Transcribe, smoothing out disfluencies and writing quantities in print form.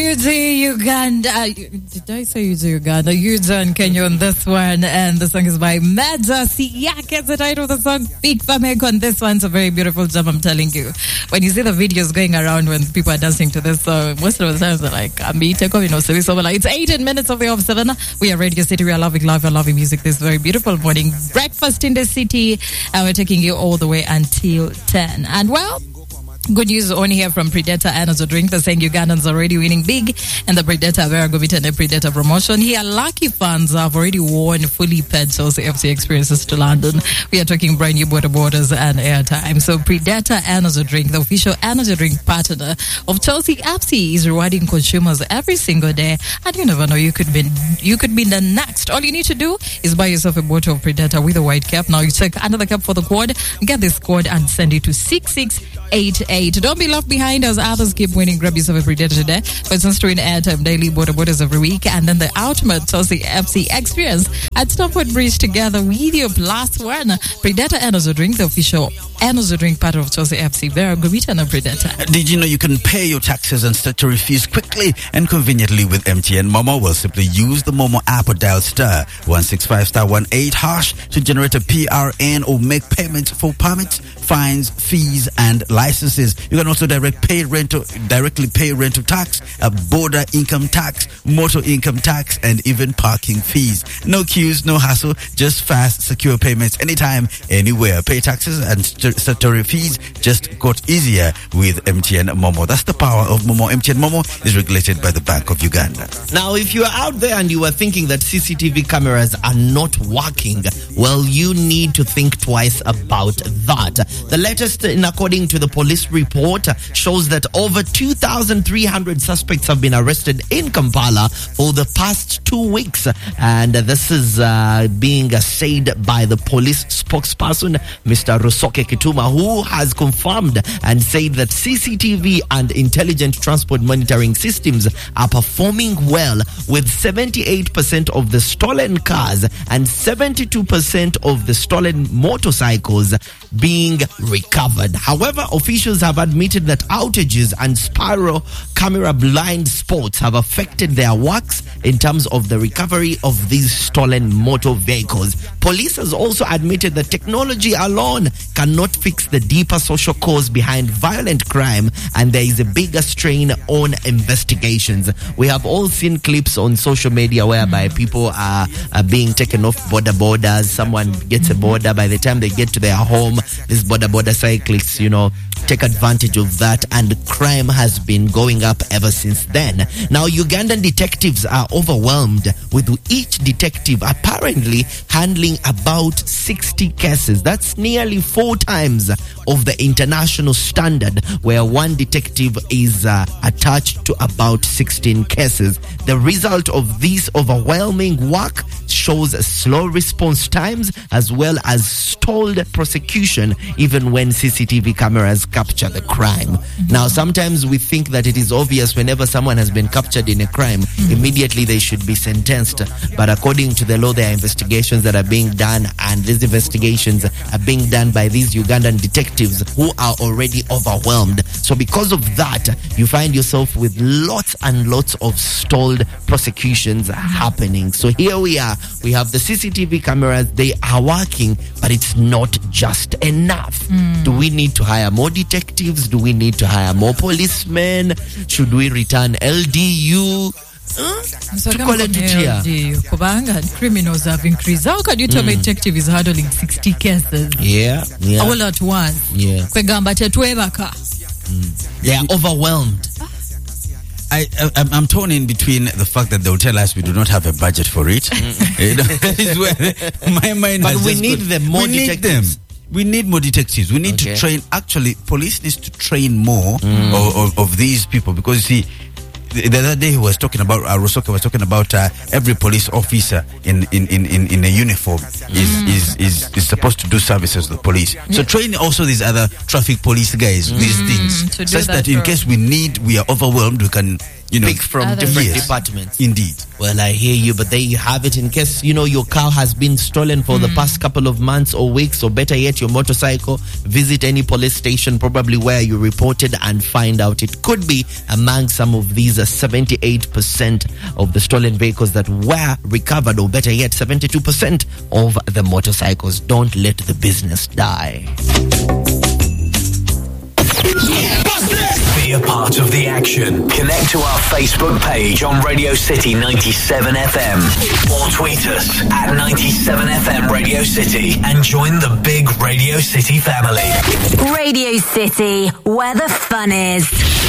Uganda. Did I say Uganda? Uganda Kenya on this one, and the song is by Medza Siak. It's the title of the song. Big Fameko on this one. It's a very beautiful job, I'm telling you. When you see the videos going around when people are dancing to this song, most of the times they're like, it's 18 minutes of the off 7. We are Radio City. We are loving life. We are loving music this very beautiful morning. Breakfast in the city, and we're taking you all the way until 10. And well, good news on here from Predator Energy Drink. They're saying Ugandans are already winning big in the Predator Veragomita and the Predator promotion. Here, lucky fans have already won fully paid Chelsea FC experiences to London. We are talking brand new border borders and airtime. So Predator Energy Drink, the official energy drink partner of Chelsea FC, is rewarding consumers every single day. And you never know, you could be the next. All you need to do is buy yourself a bottle of Predator with a white cap. Now you check under the cap for the code, get this code and send it to 6688. Don't be left behind as others keep winning. Grab yourself a Predator today. For instance, to win airtime daily, border borders every week, and then the ultimate Chelsea FC experience at Stamford Bridge together with your plus one. Predator Energy Drink, the official energy drink part of Chelsea FC. Very good and a Predator. Did you know you can pay your taxes and statutory fees quickly and conveniently with MTN Momo? Well, simply use the Momo app or dial star 165 star 18 hash to generate a PRN or make payments for permits, fines, fees, and licenses. You can also directly pay rental tax, border income tax, motor income tax, and even parking fees. No queues, no hassle, just fast, secure payments anytime, anywhere. Pay taxes and statutory fees just got easier with MTN Momo. That's the power of Momo. MTN Momo is regulated by the Bank of Uganda. Now, if you are out there and you are thinking that CCTV cameras are not working, well, you need to think twice about that. The latest, according to the police report, shows that over 2,300 suspects have been arrested in Kampala for the past 2 weeks. And this is being said by the police spokesperson, Mr. Rusoke Kituma, who has confirmed and said that CCTV and intelligent transport monitoring systems are performing well, with 78% of the stolen cars and 72% of the stolen motorcycles being recovered. However, officials have admitted that outages and spiral camera blind spots have affected their works in terms of the recovery of these stolen motor vehicles. Police has also admitted that technology alone cannot fix the deeper social cause behind violent crime, and there is a bigger strain on investigations. We have all seen clips on social media whereby people are being taken off borders. Someone gets a border. By the time they get to their home, these border cyclists, take advantage of that, and crime has been going up ever since then. Now, Ugandan detectives are overwhelmed, with each detective apparently handling about 60 cases. That's nearly 4 times of the international standard, where one detective is attached to about 16 cases. The result of this overwhelming work shows slow response times as well as stalled prosecution, even when CCTV cameras capture the crime. Now, sometimes we think that it is obvious whenever someone has been captured in a crime, immediately they should be sentenced. But according to the law, there are investigations that are being done, and these investigations are being done by these Ugandan detectives who are already overwhelmed. So because of that, you find yourself with lots and lots of stalled prosecutions happening. So here we are. We have the CCTV cameras. They are working, but it's not just enough. Do we need to hire more detectives? Do we need to hire more policemen? Should we return LDU? Criminals have increased. How can you tell me detective is handling 60 cases? Yeah. All at once. Yeah. They are overwhelmed. I'm torn in between the fact that they'll tell us we do not have a budget for it. That is where my mind but has we need them more detectives. We need more detectives. We need to train. Actually, police needs to train more of these people, because you see, the other day he was talking about Rusoke was talking about every police officer in a uniform is supposed to do services to the police. So train also these other traffic police guys these things, such that in case we are overwhelmed, we can pick from different Yes. departments. Indeed. Well, I hear you, but there you have it. In case, your car has been stolen for the past couple of months or weeks, or better yet, your motorcycle, visit any police station, probably where you reported, and find out. It could be among some of these 78% of the stolen vehicles that were recovered, or better yet, 72% of the motorcycles. Don't let the business die. Be a part of the action. Connect to our Facebook page on Radio City 97 FM or tweet us at 97 FM Radio City and join the big Radio City family. Radio City, where the fun is.